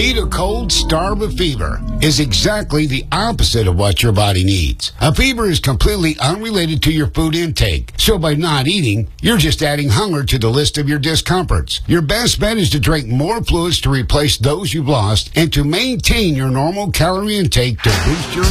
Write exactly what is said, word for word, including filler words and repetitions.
Beat a cold, starve a fever is exactly the opposite of what your body needs. A fever is completely unrelated to your food intake. So by not eating, you're just adding hunger to the list of your discomforts. Your best bet is to drink more fluids to replace those you've lost and to maintain your normal calorie intake to boost your